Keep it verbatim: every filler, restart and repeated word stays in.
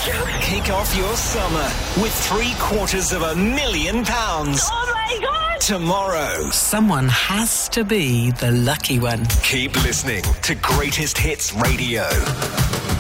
Kick off your summer with three quarters of a million pounds. Oh my God! Tomorrow. Someone has to be the lucky one. Keep listening to Greatest Hits Radio.